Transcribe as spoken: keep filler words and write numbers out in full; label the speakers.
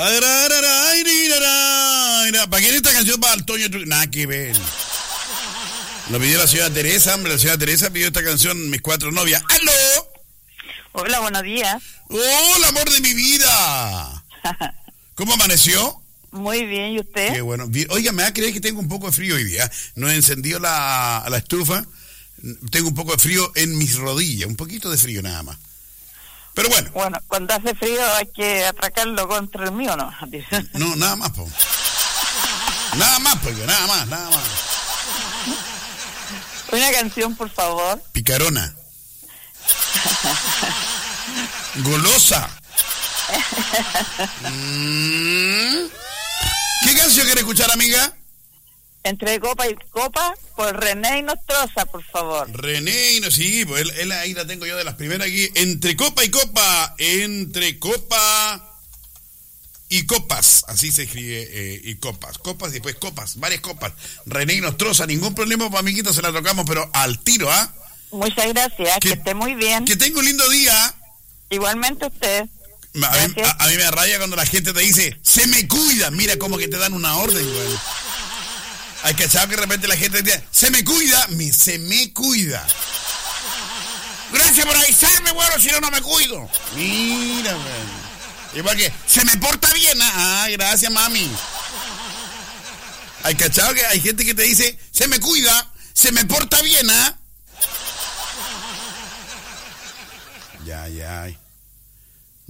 Speaker 1: ¿Para quién esta canción para Antonio Trujillo? Nada que ver. Lo pidió la señora Teresa, hombre. La señora Teresa pidió esta canción, Mis Cuatro Novias. ¡Aló!
Speaker 2: Hola, buenos días.
Speaker 1: ¡Hola, amor de mi vida! ¿Cómo amaneció?
Speaker 2: Muy bien, ¿y usted?
Speaker 1: Qué bueno. Oiga, me va a creer que tengo un poco de frío hoy día. No he encendido la, la estufa. Tengo un poco de frío en mis rodillas. Un poquito de frío nada más. Pero bueno.
Speaker 2: Bueno, cuando hace frío hay que atracarlo contra el mío, ¿no?
Speaker 1: No, nada más, po. Nada más, pues, nada más, nada más.
Speaker 2: Una canción, por favor.
Speaker 1: Picarona. Golosa. Mm. ¿Qué canción quiere escuchar, amiga?
Speaker 2: Entre copa y copa, por René y Nostroza, por favor.
Speaker 1: René y no, sí, pues él, él ahí la tengo yo de las primeras aquí. Entre copa y copa, entre copa y copas, así se escribe, eh, y copas, copas y después copas, varias copas. René y Nostroza, ningún problema, para amiguitos se la tocamos, pero al tiro, ¿ah? ¿eh?
Speaker 2: Muchas gracias, que, que esté muy bien.
Speaker 1: Que tenga un lindo día.
Speaker 2: Igualmente usted.
Speaker 1: A mí, a, a mí me raya cuando la gente te dice, se me cuida, mira como que te dan una orden, güey. Hay que saber que de repente la gente dice, se me cuida, mi, se me cuida. Gracias por avisarme, güey, si no, no me cuido. Mira, güey. Igual que, se me porta bien, ah, gracias, mami. Hay que saber que hay gente que te dice, se me cuida, se me porta bien, ah. Ya, ya.